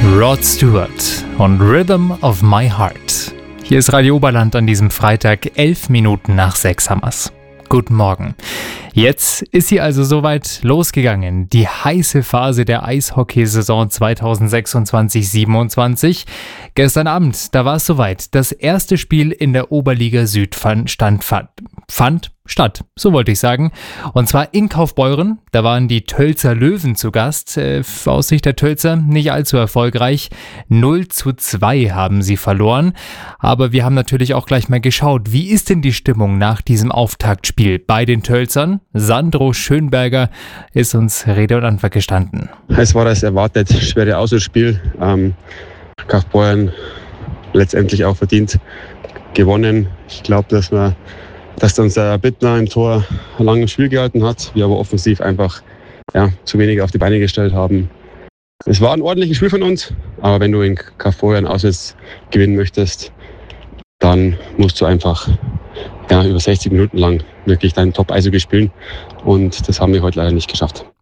Rod Stewart und Rhythm of My Heart. Hier ist Radio Oberland an diesem Freitag, 11 Minuten nach 6 haben wir's. Guten Morgen. Jetzt ist sie also soweit losgegangen. Die heiße Phase der Eishockeysaison 2026-27. Gestern Abend, da war es soweit. Das erste Spiel in der Oberliga Süd fand statt, so wollte ich sagen. Und zwar in Kaufbeuren. Da waren die Tölzer Löwen zu Gast. Aus Sicht der Tölzer nicht allzu erfolgreich. 0:2 haben sie verloren. Aber wir haben natürlich auch gleich mal geschaut, wie ist denn die Stimmung nach diesem Auftaktspiel bei den Tölzern? Sandro Schönberger ist uns Rede und Antwort gestanden. Es war das erwartet schwere Auswärtsspiel. Kaufbeuren letztendlich auch verdient gewonnen. Ich glaube, dass unser Bittner im Tor lange im Spiel gehalten hat, wir aber offensiv einfach zu wenig auf die Beine gestellt haben. Es war ein ordentliches Spiel von uns, aber wenn du in Kaufbeuren auswärts gewinnen möchtest, dann musst du einfach über 60 Minuten lang wirklich deinen Top-Eishockey spielen und das haben wir heute leider nicht geschafft.